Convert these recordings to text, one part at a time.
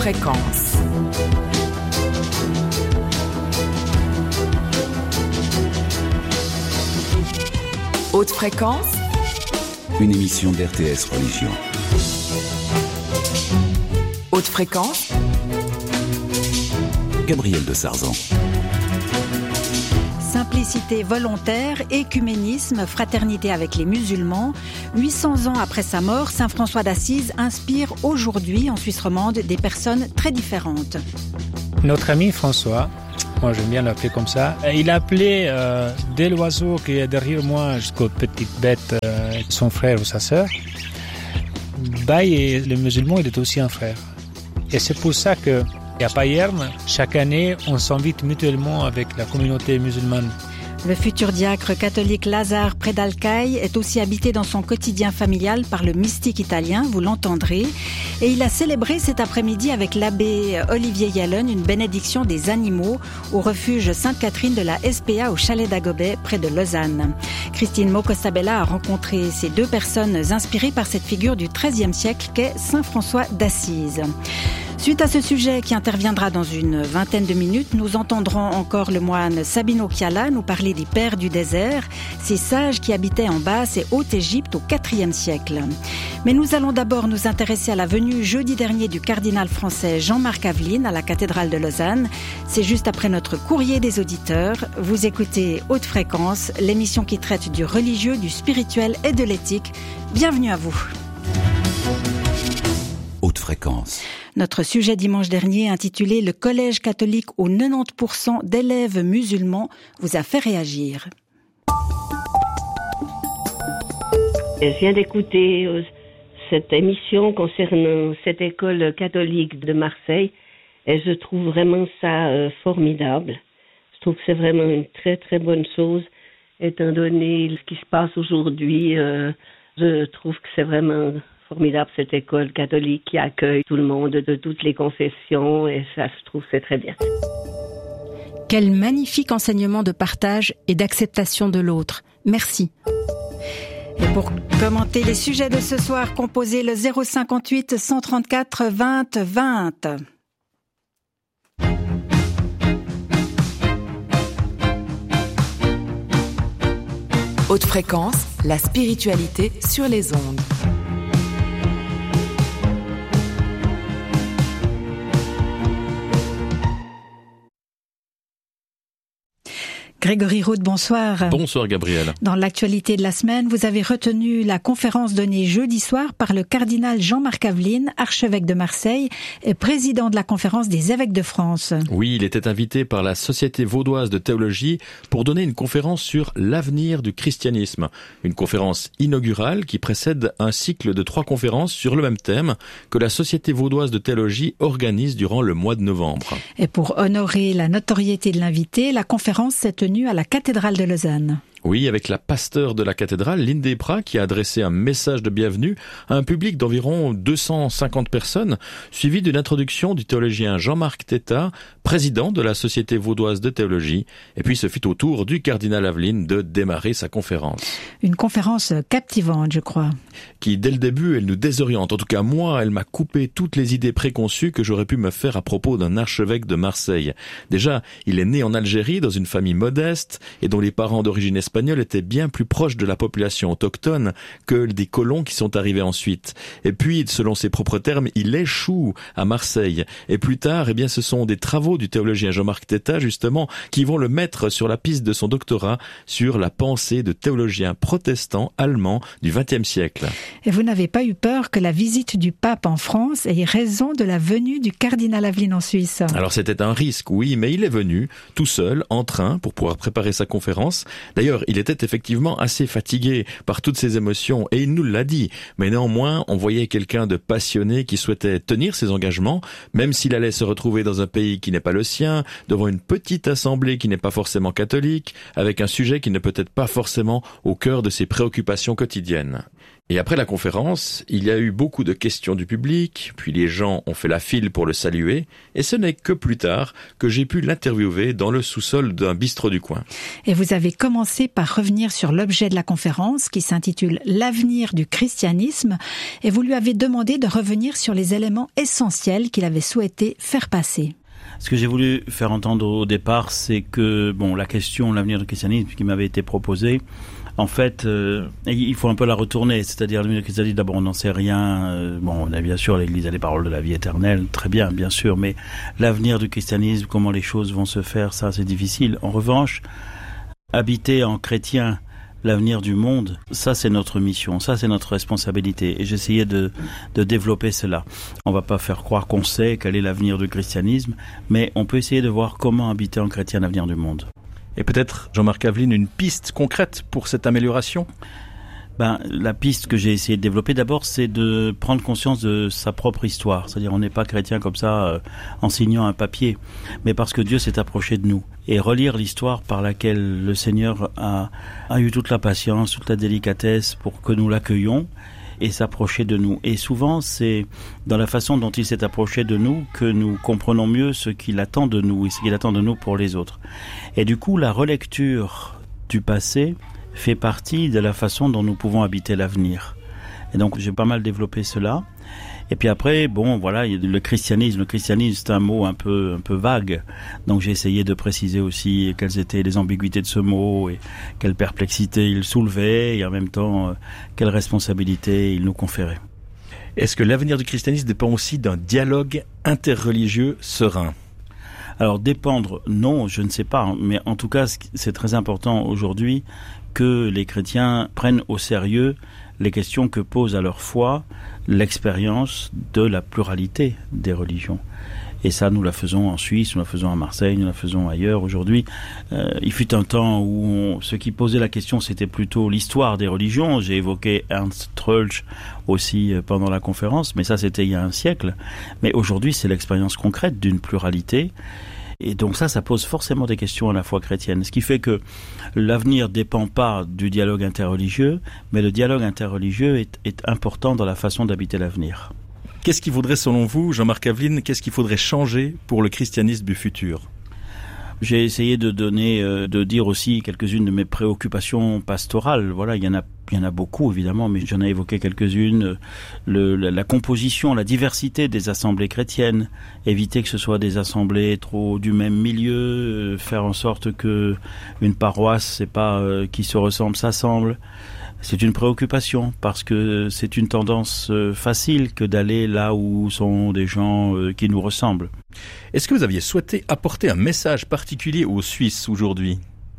fréquence. Haute fréquence, une émission d'RTS Religion. Haute fréquence, Gabriel de Sarzan. Simplicité volontaire, écuménisme, fraternité avec les musulmans. 800 ans après sa mort, Saint François d'Assise inspire aujourd'hui en Suisse romande des personnes très différentes. Notre ami François, moi j'aime bien l'appeler comme ça, il appelait dès l'oiseau qui est derrière moi jusqu'aux petites bêtes, son frère ou sa sœur. Et le musulman, il est aussi un frère. Et c'est pour ça que à Payerne, chaque année, on s'invite mutuellement avec la communauté musulmane. Le futur diacre catholique Lazare Predalcaille est aussi habité dans son quotidien familial par le mystique italien, vous l'entendrez. Et il a célébré cet après-midi avec l'abbé Olivier Yallen une bénédiction des animaux au refuge Sainte-Catherine de la SPA au Chalet d'Agobet, près de Lausanne. Christine Mocostabella a rencontré ces deux personnes inspirées par cette figure du XIIIe siècle qu'est Saint François d'Assise. Suite à ce sujet qui interviendra dans une vingtaine de minutes, nous entendrons encore le moine Sabino Chiala nous parler des pères du désert, ces sages qui habitaient en Basse et Haute-Égypte au IVe siècle. Mais nous allons d'abord nous intéresser à la venue jeudi dernier du cardinal français Jean-Marc Aveline à la cathédrale de Lausanne. C'est juste après notre courrier des auditeurs. Vous écoutez Haute Fréquence, l'émission qui traite du religieux, du spirituel et de l'éthique. Bienvenue à vous. Haute Fréquence. Notre sujet dimanche dernier, intitulé « Le collège catholique aux 90% d'élèves musulmans » vous a fait réagir. Je viens d'écouter cette émission concernant cette école catholique de Marseille et je trouve vraiment ça formidable. Je trouve que c'est vraiment une très très bonne chose étant donné ce qui se passe aujourd'hui. Je trouve que c'est vraiment formidable cette école catholique qui accueille tout le monde de toutes les confessions et ça, je trouve, c'est très bien. Quel magnifique enseignement de partage et d'acceptation de l'autre. Merci. Et pour commenter les sujets de ce soir, composez le 058 134 20 20. haute fréquence, la spiritualité sur les ondes. Grégory Roud, bonsoir. Bonsoir Gabriel. Dans l'actualité de la semaine, vous avez retenu la conférence donnée jeudi soir par le cardinal Jean-Marc Aveline, archevêque de Marseille et président de la conférence des évêques de France. Oui, il était invité par la Société vaudoise de théologie pour donner une conférence sur l'avenir du christianisme. Une conférence inaugurale qui précède un cycle de 3 conférences sur le même thème que la Société vaudoise de théologie organise durant le mois de novembre. Et pour honorer la notoriété de l'invité, la conférence s'est tenue à la cathédrale de Lausanne. Oui, avec la pasteur de la cathédrale, Linde Prat, qui a adressé un message de bienvenue à un public d'environ 250 personnes, suivi d'une introduction du théologien Jean-Marc Tétart, président de la Société vaudoise de théologie. Et puis ce fut au tour du cardinal Aveline de démarrer sa conférence. Une conférence captivante, je crois. Qui, dès le début, elle nous désoriente. En tout cas, moi, elle m'a coupé toutes les idées préconçues que j'aurais pu me faire à propos d'un archevêque de Marseille. Déjà, il est né en Algérie, dans une famille modeste, et dont les parents d'origine espagnole étaient bien plus proches de la population autochtone que des colons qui sont arrivés ensuite. Et puis, selon ses propres termes, il échoue à Marseille. Et plus tard, eh bien, ce sont des travaux du théologien Jean-Marc Tétart, justement, qui vont le mettre sur la piste de son doctorat sur la pensée de théologiens protestants allemands du XXe siècle. Et vous n'avez pas eu peur que la visite du pape en France ait raison de la venue du cardinal Aveline en Suisse? Alors c'était un risque, oui, mais il est venu, tout seul, en train, pour pouvoir préparer sa conférence. D'ailleurs, il était effectivement assez fatigué par toutes ces émotions, et il nous l'a dit. Mais néanmoins, on voyait quelqu'un de passionné qui souhaitait tenir ses engagements, même s'il allait se retrouver dans un pays qui n'est pas le sien, devant une petite assemblée qui n'est pas forcément catholique, avec un sujet qui n'est peut-être pas forcément au cœur de ses préoccupations quotidiennes. Et après la conférence, il y a eu beaucoup de questions du public, puis les gens ont fait la file pour le saluer, et ce n'est que plus tard que j'ai pu l'interviewer dans le sous-sol d'un bistrot du coin. Et vous avez commencé par revenir sur l'objet de la conférence qui s'intitule « L'avenir du christianisme » et vous lui avez demandé de revenir sur les éléments essentiels qu'il avait souhaité faire passer. Ce que j'ai voulu faire entendre au départ, c'est que la question « L'avenir du christianisme » qui m'avait été proposée, en fait, il faut un peu la retourner, c'est-à-dire l'avenir du christianisme, d'abord on n'en sait rien, on a bien sûr l'Église a les paroles de la vie éternelle, très bien, bien sûr, mais l'avenir du christianisme, comment les choses vont se faire, ça c'est difficile. En revanche, habiter en chrétien l'avenir du monde, ça c'est notre mission, ça c'est notre responsabilité, et j'essayais de développer cela. On va pas faire croire qu'on sait quel est l'avenir du christianisme, mais on peut essayer de voir comment habiter en chrétien l'avenir du monde. Et peut-être, Jean-Marc Aveline, une piste concrète pour cette amélioration ? La piste que j'ai essayé de développer d'abord, c'est de prendre conscience de sa propre histoire. C'est-à-dire, on n'est pas chrétien comme ça en signant un papier, mais parce que Dieu s'est approché de nous. Et relire l'histoire par laquelle le Seigneur a eu toute la patience, toute la délicatesse pour que nous l'accueillions et s'approcher de nous. Et souvent, c'est dans la façon dont il s'est approché de nous que nous comprenons mieux ce qu'il attend de nous et ce qu'il attend de nous pour les autres. Et du coup, la relecture du passé fait partie de la façon dont nous pouvons habiter l'avenir. Et donc, j'ai pas mal développé cela. Et puis après, le christianisme, c'est un mot un peu vague. Donc j'ai essayé de préciser aussi quelles étaient les ambiguïtés de ce mot et quelle perplexité il soulevait et en même temps, quelle responsabilité il nous conférait. Est-ce que l'avenir du christianisme dépend aussi d'un dialogue interreligieux serein ? Alors dépendre, non, je ne sais pas, mais en tout cas, c'est très important aujourd'hui que les chrétiens prennent au sérieux les questions que pose à leur foi l'expérience de la pluralité des religions. Et ça, nous la faisons en Suisse, nous la faisons à Marseille, nous la faisons ailleurs. Aujourd'hui, il fut un temps où ce qui posait la question, c'était plutôt l'histoire des religions. J'ai évoqué Ernst Troeltsch aussi pendant la conférence, mais ça, c'était il y a un siècle. Mais aujourd'hui, c'est l'expérience concrète d'une pluralité. Et donc ça pose forcément des questions à la foi chrétienne. Ce qui fait que l'avenir ne dépend pas du dialogue interreligieux, mais le dialogue interreligieux est important dans la façon d'habiter l'avenir. Qu'est-ce qu'il faudrait, selon vous, Jean-Marc Aveline, qu'est-ce qu'il faudrait changer pour le christianisme du futur ? J'ai essayé de dire aussi quelques-unes de mes préoccupations pastorales. Voilà, il y en a beaucoup évidemment, mais j'en ai évoqué quelques-unes. La composition, la diversité des assemblées chrétiennes, éviter que ce soit des assemblées trop du même milieu, faire en sorte que une paroisse, c'est pas qui se ressemble s'assemble. C'est une préoccupation parce que c'est une tendance facile que d'aller là où sont des gens qui nous ressemblent. Est-ce que vous aviez souhaité apporter un message particulier aux Suisses aujourd'hui ?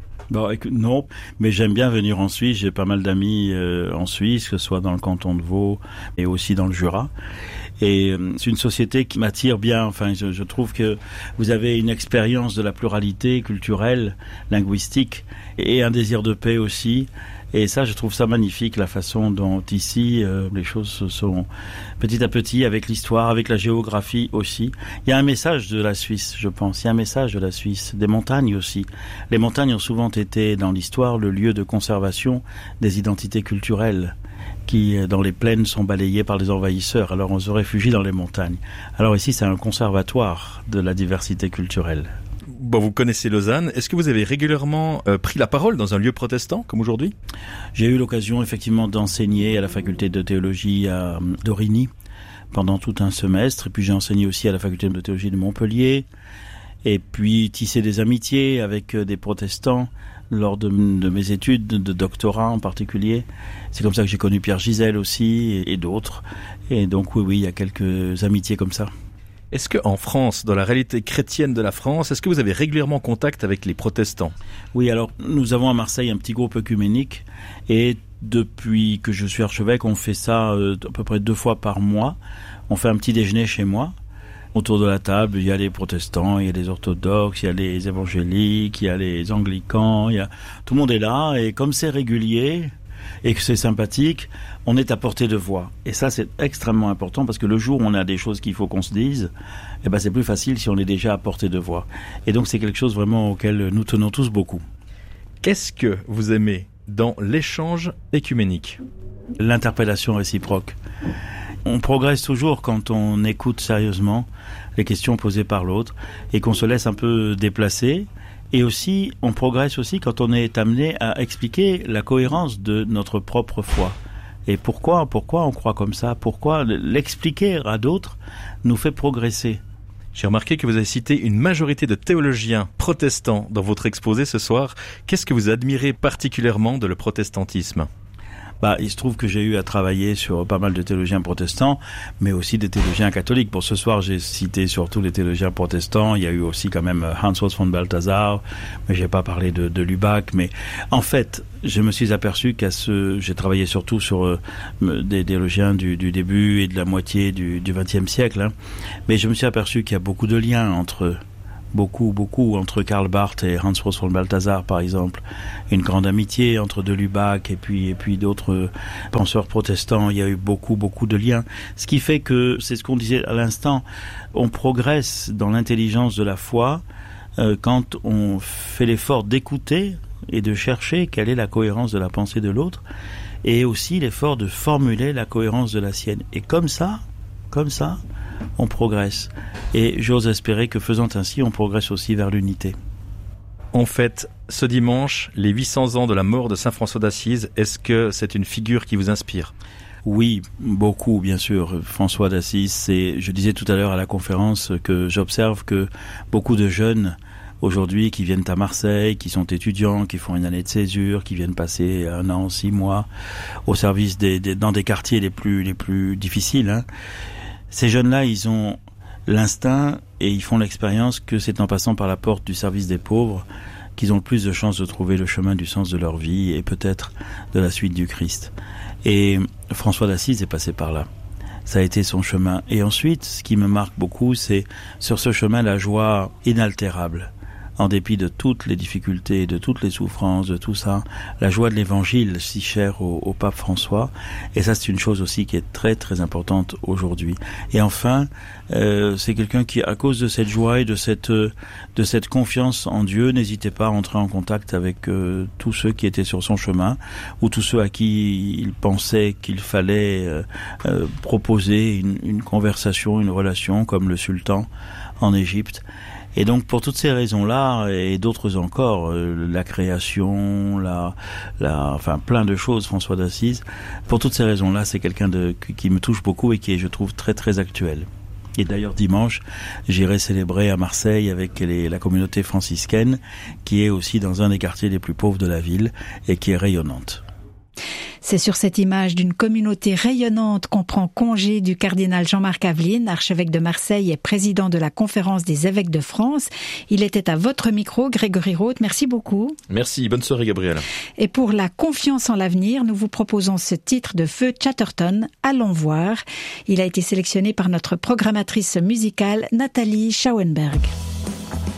Non, mais j'aime bien venir en Suisse. J'ai pas mal d'amis en Suisse, que ce soit dans le canton de Vaud et aussi dans le Jura. Et c'est une société qui m'attire bien. Enfin, je trouve que vous avez une expérience de la pluralité culturelle, linguistique et un désir de paix aussi. Et ça, je trouve ça magnifique, la façon dont ici, les choses se sont petit à petit, avec l'histoire, avec la géographie aussi. Il y a un message de la Suisse, je pense. Il y a un message de la Suisse, des montagnes aussi. Les montagnes ont souvent été, dans l'histoire, le lieu de conservation des identités culturelles qui, dans les plaines, sont balayées par les envahisseurs. Alors on se réfugie dans les montagnes. Alors ici, c'est un conservatoire de la diversité culturelle. Vous connaissez Lausanne. Est-ce que vous avez régulièrement pris la parole dans un lieu protestant, comme aujourd'hui ? J'ai eu l'occasion, effectivement, d'enseigner à la faculté de théologie à d'Origny pendant tout un semestre. Et puis j'ai enseigné aussi à la faculté de théologie de Montpellier. Et puis tisser des amitiés avec des protestants lors de mes études de doctorat en particulier. C'est comme ça que j'ai connu Pierre Gisèle aussi et d'autres. Et donc oui, il y a quelques amitiés comme ça. Est-ce qu'en France, dans la réalité chrétienne de la France, est-ce que vous avez régulièrement contact avec les protestants ? Oui, alors nous avons à Marseille un petit groupe œcuménique et depuis que je suis archevêque, on fait ça à peu près 2 fois par mois. On fait un petit déjeuner chez moi. Autour de la table, il y a les protestants, il y a les orthodoxes, il y a les évangéliques, il y a les anglicans, tout le monde est là et comme c'est régulier et que c'est sympathique, on est à portée de voix. Et ça, c'est extrêmement important parce que le jour où on a des choses qu'il faut qu'on se dise, c'est plus facile si on est déjà à portée de voix. Et donc, c'est quelque chose vraiment auquel nous tenons tous beaucoup. Qu'est-ce que vous aimez dans l'échange écuménique. L'interpellation réciproque. On progresse toujours quand on écoute sérieusement les questions posées par l'autre et qu'on se laisse un peu déplacer. Et aussi, on progresse aussi quand on est amené à expliquer la cohérence de notre propre foi. Et pourquoi on croit comme ça, pourquoi l'expliquer à d'autres nous fait progresser. J'ai remarqué que vous avez cité une majorité de théologiens protestants dans votre exposé ce soir. Qu'est-ce que vous admirez particulièrement de le protestantisme ? Il se trouve que j'ai eu à travailler sur pas mal de théologiens protestants, mais aussi des théologiens catholiques. Pour ce soir, j'ai cité surtout les théologiens protestants. Il y a eu aussi quand même Hans Urs von Balthasar, mais j'ai pas parlé de Lubac. Mais en fait, je me suis aperçu j'ai travaillé surtout sur des théologiens du début et de la moitié du XXe siècle. Mais je me suis aperçu qu'il y a beaucoup de liens entre eux. Beaucoup entre Karl Barth et Hans Urs von Balthasar, par exemple. Une grande amitié entre de Lubac et puis d'autres penseurs protestants. Il y a eu beaucoup de liens. Ce qui fait que, c'est ce qu'on disait à l'instant, on progresse dans l'intelligence de la foi quand on fait l'effort d'écouter et de chercher quelle est la cohérence de la pensée de l'autre, et aussi l'effort de formuler la cohérence de la sienne. Et comme ça, on progresse. Et j'ose espérer que faisant ainsi, on progresse aussi vers l'unité. On fête ce dimanche les 800 ans de la mort de Saint François d'Assise. Est-ce que c'est une figure qui vous inspire ? Oui, beaucoup, bien sûr. François d'Assise, je disais tout à l'heure à la conférence que j'observe que beaucoup de jeunes aujourd'hui qui viennent à Marseille, qui sont étudiants, qui font une année de césure, qui viennent passer 1 an, 6 mois au service dans des quartiers les plus difficiles, Ces jeunes-là, ils ont l'instinct et ils font l'expérience que c'est en passant par la porte du service des pauvres qu'ils ont le plus de chances de trouver le chemin du sens de leur vie et peut-être de la suite du Christ. Et François d'Assise est passé par là. Ça a été son chemin. Et ensuite, ce qui me marque beaucoup, c'est sur ce chemin la joie inaltérable. En dépit de toutes les difficultés, de toutes les souffrances, de tout ça, la joie de l'évangile si chère au pape François. Et ça, c'est une chose aussi qui est très très importante aujourd'hui. Et enfin, c'est quelqu'un qui, à cause de cette joie et de cette confiance en Dieu, n'hésitait pas à entrer en contact avec tous ceux qui étaient sur son chemin, ou tous ceux à qui il pensait qu'il fallait proposer une conversation, une relation, comme le sultan en Égypte. Et donc pour toutes ces raisons-là et d'autres encore, la création, enfin plein de choses, François d'Assise. Pour toutes ces raisons-là, c'est quelqu'un qui me touche beaucoup et qui est, je trouve, très très actuel. Et d'ailleurs dimanche, j'irai célébrer à Marseille avec la communauté franciscaine, qui est aussi dans un des quartiers les plus pauvres de la ville et qui est rayonnante. C'est sur cette image d'une communauté rayonnante qu'on prend congé du cardinal Jean-Marc Aveline, archevêque de Marseille et président de la Conférence des évêques de France. Il était à votre micro, Grégory Roth. Merci beaucoup. Merci, bonne soirée Gabriel. Et pour la confiance en l'avenir, nous vous proposons ce titre de Feu Chatterton, Allons voir. Il a été sélectionné par notre programmatrice musicale Nathalie Schauenberg.